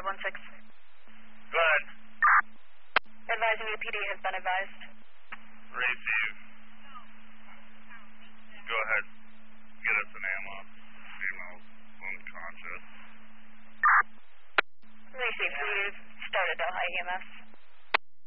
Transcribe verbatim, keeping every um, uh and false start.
five one six. Go ahead. Advising you, P D has been advised. Receive. Go ahead. Get us an ammo. Female's unconscious. Receive. We've started Delhi E M S.